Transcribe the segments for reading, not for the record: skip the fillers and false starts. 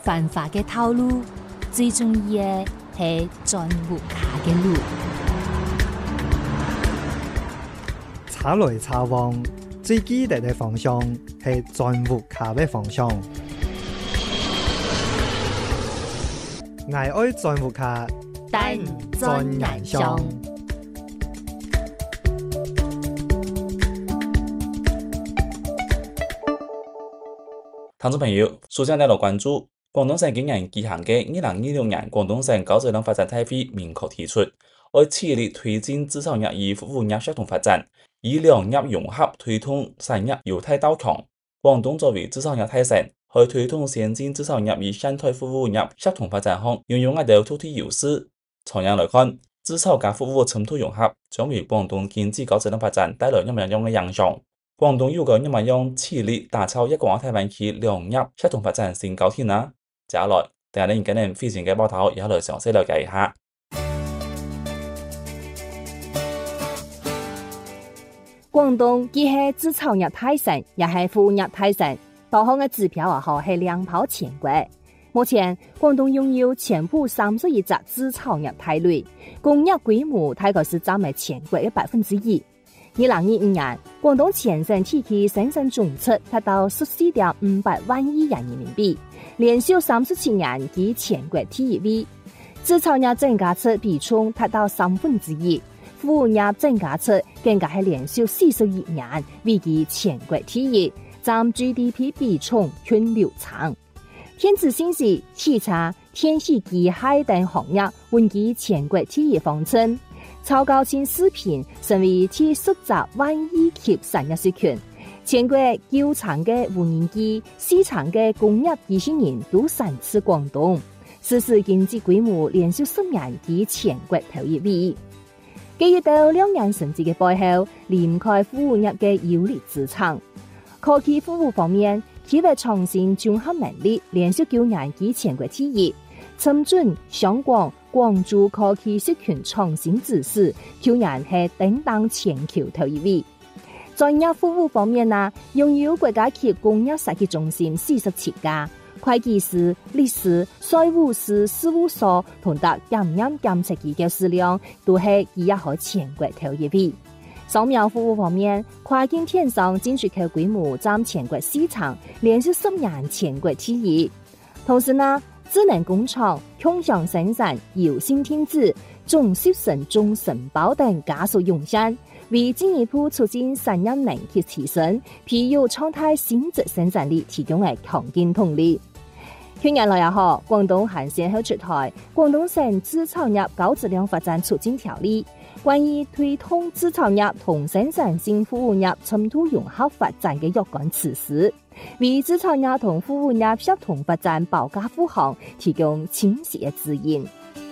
繁华嘅道路，最重要嘅係鑽木卡嘅路。 查來查往，最記得嘅方向係鑽木卡嘅方向。我愛鑽木卡， 但鑽眼上。 聽眾朋友，首先帶來關注廣東省今年舉行嘅2026年廣東省高質量發展大會，明確提出，為致力推進製造業與服務業協同發展，以兩業融合推動產業優態導強。廣東作為製造業大省，喺推動先進製造業與現代服務業協同發展上，擁有一定突出優勢。長遠來看，製造加服務深度融合，將為廣東經濟高質量發展帶來一樣樣嘅影響。廣東有個一樣樣致力打造一個亞太灣區兩業協同發展新高點啊！接下來，等下你跟人飛前嘅報道，然後來詳細了解一下。 廣東既係製造業大省，也係服務業大省，多項嘅指標啊，係亮跑全國。目前，廣東擁有全部31隻製造業大類，工業規模大概是佔喺全國嘅1%。2025年，廣東全省體系生產總值達到14.500萬億元人民幣，連續37年居全國第一位。製造業增加值比重達到1/3，服務業增加值更加係連續41年位居全國第一，佔 GDP 比重均6成。電子信息、汽車、天氣機械等行業穩居全國第一方針。超高清視頻成為第10萬億級產業水平，全國9成嘅無人機、4成嘅工業機器人都產自廣東，實時經濟規模連續10年居全國頭一位。基於到兩年成績嘅背後，離唔開服務業嘅有力支撐。科技服務方面，企業創新綜合能力連續9年居全國第一，深圳、香港、廣州科技社群創新指數，去年係頂當全球頭一位。專業服務方面擁有國家級工業設計中心47家，會計師、律師、稅務師事務所同得檢驗檢測機構數量都係以一個全國頭一位。掃描服務方面，跨境電商進出口規模佔全國4成，連續10年全國第一。同時智能工廠、共享生產、有線電子、中小型中承包等加速湧現，為進一步促進產業能力提升，譬如創態新質生產力提供嘅強勁動力。去年來廣東還先後出台《廣東省製造業高質量發展促進條例》，關於推動製造業同生產性服務業深度融合發展嘅若干措施，為製造業同服務業協同發展保駕護航提供清晰嘅指引。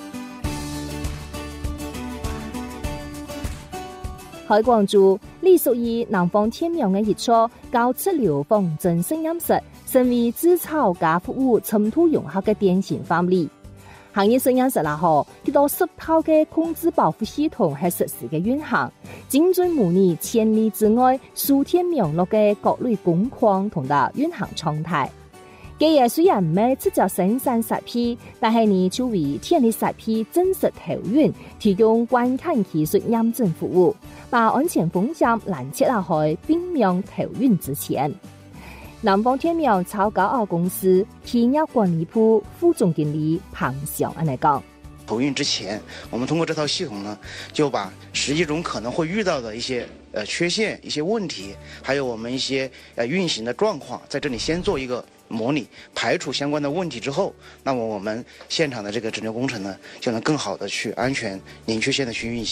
喺廣州，隸屬於南方天喵嘅一座高質量仿真實驗室，成為製造加服務深度融合嘅典型範例。行業實驗室遇到10套嘅控制保護系統係實時嘅運行，精準模擬千里之外數天喵落嘅各類工況同埋運行狀態。企業雖然唔係直接生產設備，但係你就為天然設備真實投運，提供關鍵技術驗證服務，把安全風險攔截下去，避免投運之前。南方天喵超高奧公司企業管理部副總經理龐翔安嚟講： 投運之前，我們通過這套系統呢，就把實際中可能會遇到的一些缺陷、一些問題，還有我們一些運行的狀況，在這裡先做一個模擬，排除相關的問題之後，那麼我們現場的這個整流工程呢，就能更好的去安全零缺陷的去運行。